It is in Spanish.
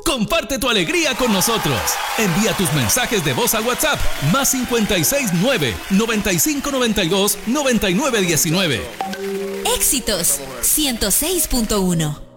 Comparte tu alegría con nosotros. Envía tus mensajes de voz a WhatsApp más 569 9592 9919. Éxitos 106.1.